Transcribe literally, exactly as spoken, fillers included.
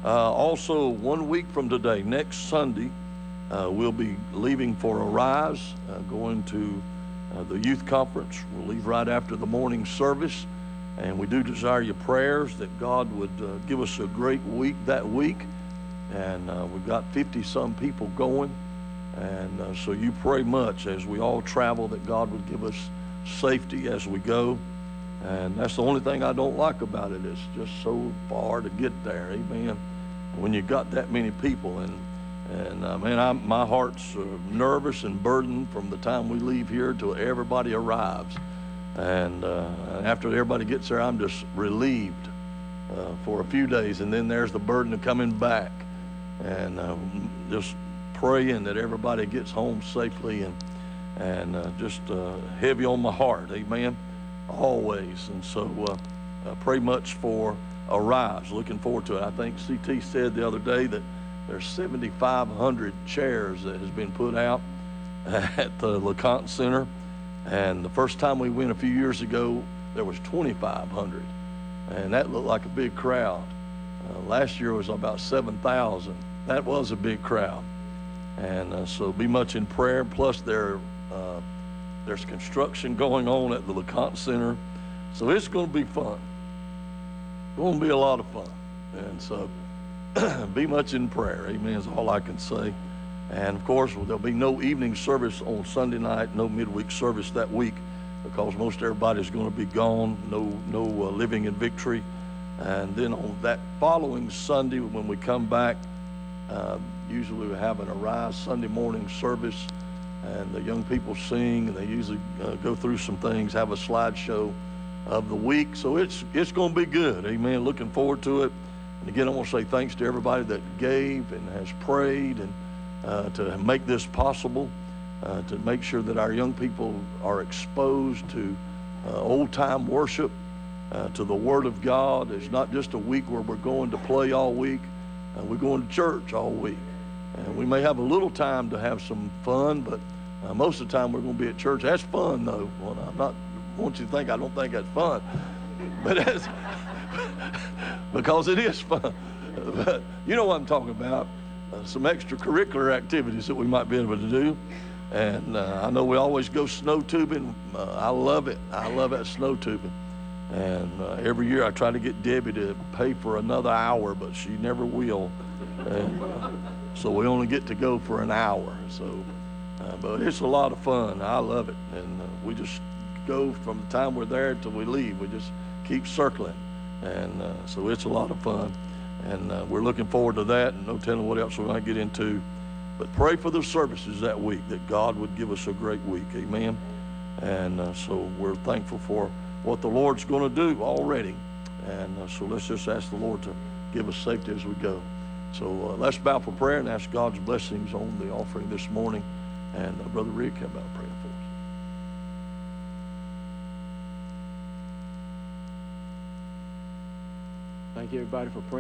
Uh, also, one week from today, next Sunday, uh, we'll be leaving for Arise, uh, going to uh, the youth conference. We'll leave right after the morning service, and we do desire your prayers that God would uh, give us a great week that week. And uh, we've got fifty some people going, and uh, so you pray much as we all travel that God would give us safety as we go. And that's the only thing I don't like about it. It's just so far to get there, amen, when you got that many people. And, and uh, man, I'm, my heart's uh, nervous and burdened from the time we leave here till everybody arrives. And uh, after everybody gets there, I'm just relieved uh, for a few days. And then there's the burden of coming back and uh, just praying that everybody gets home safely, and, and uh, just uh, heavy on my heart, amen. Always. And so uh, uh, pray much for Arise. Looking forward to it. I think C T said the other day that there's seventy-five hundred chairs that has been put out at the LeConte Center. And the first time we went a few years ago, there was twenty-five hundred. And that looked like a big crowd. Uh, last year was about seven thousand. That was a big crowd. And uh, so be much in prayer. Plus there uh, There's construction going on at the LeConte Center. So it's going to be fun. It's going to be a lot of fun. And so be much in prayer. Amen is all I can say. And of course, there'll be no evening service on Sunday night, no midweek service that week, because most everybody's going to be gone. No, no uh, Living in Victory. And then on that following Sunday, when we come back, uh, usually we have an Arise Sunday morning service. And the young people sing, and they usually uh, go through some things, have a slideshow of the week. So it's it's going to be good, amen. Looking forward to it. And again, I want to say thanks to everybody that gave and has prayed and uh, to make this possible, uh, to make sure that our young people are exposed to uh, old-time worship, uh, to the Word of God. It's not just a week where we're going to play all week. Uh, we're going to church all week. And we may have a little time to have some fun, but uh, most of the time we're going to be at church. That's fun, though. Well, I'm not, I want you to think I don't think that's fun. But that's, because it is fun. But you know what I'm talking about. Uh, some extracurricular activities that we might be able to do. And uh, I know we always go snow tubing. Uh, I love it. I love that snow tubing. And uh, every year I try to get Debbie to pay for another hour, but she never will. And uh, so we only get to go for an hour. So, uh, but it's a lot of fun. I love it. And uh, we just go from the time we're there till we leave. We just keep circling. And uh, so it's a lot of fun. And uh, we're looking forward to that, and no telling what else we're going to get into. But pray for the services that week, that God would give us a great week. Amen. And uh, so we're thankful for what the Lord's going to do already. And uh, so let's just ask the Lord to give us safety as we go. So uh, let's bow for prayer and ask God's blessings on the offering this morning. And uh, Brother Rick, how about praying for us? Thank you, everybody, for praying.